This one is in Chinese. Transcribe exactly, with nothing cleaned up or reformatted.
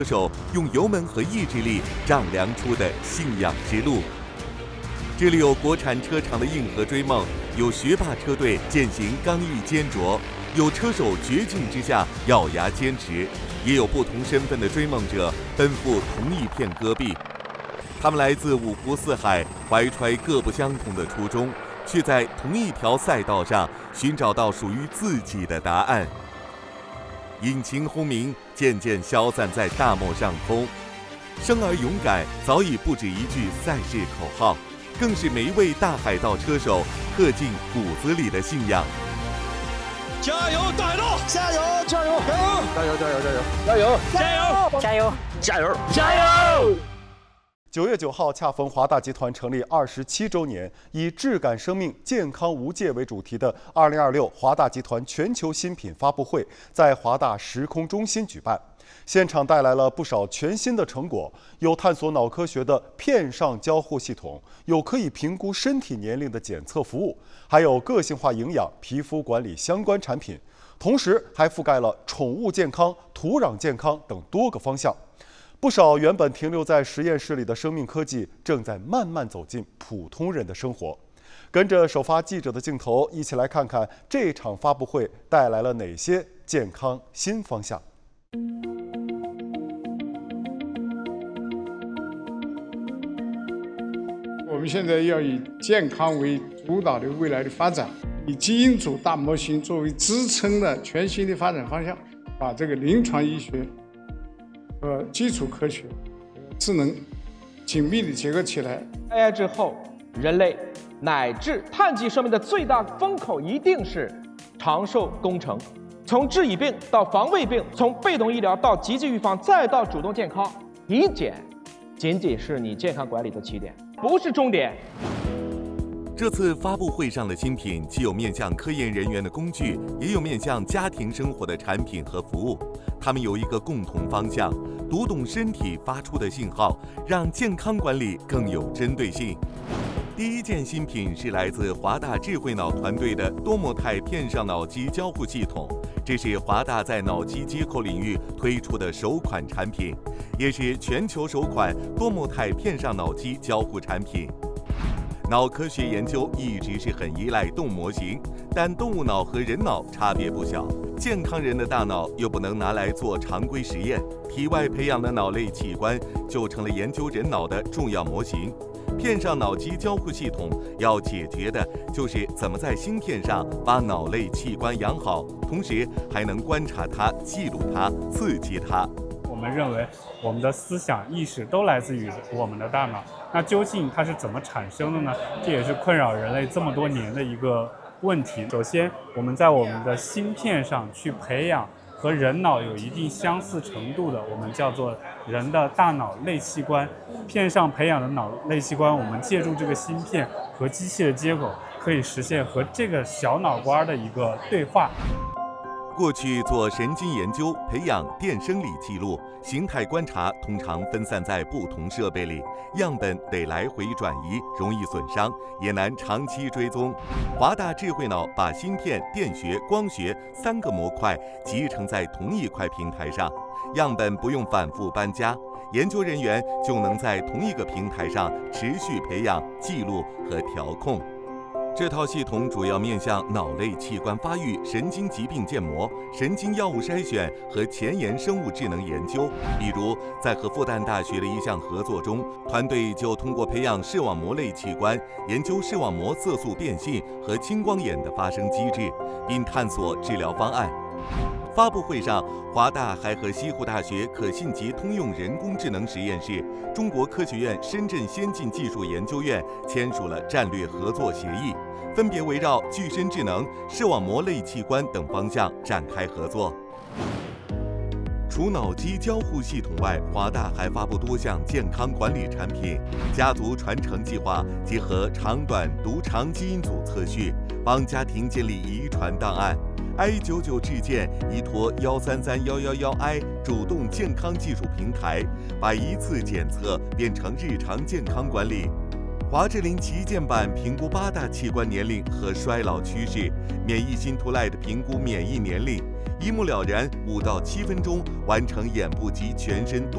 车手用油门和意志力丈量出的信仰之路。这里有国产车厂的硬核追梦，有学霸车队践行刚毅坚卓，有车手绝境之下咬牙坚持，也有不同身份的追梦者奔赴同一片戈壁。他们来自五湖四海，怀揣各不相同的初衷，却在同一条赛道上寻找到属于自己的答案。引擎轰鸣渐渐消散在大漠上空，生而勇敢早已不止一句赛事口号，更是每一位大海盗车手刻进骨子里的信仰。 加油，大海盗！ 加油，加油， 加油，加油，加油， 加油， 加油， 加油， 加油， 加油！ 九月九号，恰逢华大集团成立二十七周年，以质感生命、健康无界为主题的二零二六华大集团全球新品发布会在华大时空中心举办。现场带来了不少全新的成果，有探索脑科学的片上交互系统，有可以评估身体年龄的检测服务，还有个性化营养、皮肤管理相关产品，同时还覆盖了宠物健康、土壤健康等多个方向。不少原本停留在实验室里的生命科技，正在慢慢走进普通人的生活。跟着首发记者的镜头，一起来看看这场发布会带来了哪些健康新方向。 我们现在要以健康为主导的未来的发展，以基因组大模型作为支撑的全新的发展方向，把这个临床医学和基础科学、智能紧密地结合起来。 A I 之后，人类乃至碳基生命的最大风口一定是长寿工程。从治已病到防未病，从被动医疗到积极预防，再到主动健康，体检仅仅是你健康管理的起点，不是终点。 这次发布会上的新品，既有面向科研人员的工具，也有面向家庭生活的产品和服务。它们有一个共同方向：读懂身体发出的信号，让健康管理更有针对性。第一件新品是来自华大智慧脑团队的多模态片上脑机交互系统，这是华大在脑机接口领域推出的首款产品，也是全球首款多模态片上脑机交互产品。脑科学研究一直是很依赖动物模型，但动物脑和人脑差别不小，健康人的大脑又不能拿来做常规实验，体外培养的脑类器官就成了研究人脑的重要模型。片上脑机交互系统要解决的就是怎么在芯片上把脑类器官养好，同时还能观察它、记录它、刺激它。 我们认为我们的思想意识都来自于我们的大脑，那究竟它是怎么产生的呢？这也是困扰人类这么多年的一个问题。首先，我们在我们的芯片上去培养和人脑有一定相似程度的，我们叫做人的大脑类器官。片上培养的脑类器官，我们借助这个芯片和机器的接口，可以实现和这个小脑瓜的一个对话。 过去做神经研究，培养电生理记录、形态观察，通常分散在不同设备里，样本得来回转移，容易损伤，也难长期追踪。华大智慧脑把芯片、电学、光学三个模块集成在同一块平台上，样本不用反复搬家，研究人员就能在同一个平台上持续培养、记录和调控。这套系统主要面向脑类器官发育、神经疾病建模、神经药物筛选和前沿生物智能研究。比如，在和复旦大学的一项合作中，团队就通过培养视网膜类器官，研究视网膜色素变性和青光眼的发生机制，并探索治疗方案。发布会上，华大还和西湖大学可信级通用人工智能实验室、中国科学院深圳先进技术研究院签署了战略合作协议，分别围绕具身智能、视网膜类器官等方向展开合作。除脑机交互系统外，华大还发布多项健康管理产品。家族传承计划结合长短独长基因组测序，帮家庭建立遗传档案。i 九九智健依托一三三一一一 i 主动健康技术平台，把一次检测变成日常健康管理。华智林旗舰版评估八大器官年龄和衰老趋势，免疫新图 Lite 评估免疫年龄，一目了然，五到七分钟完成眼部及全身多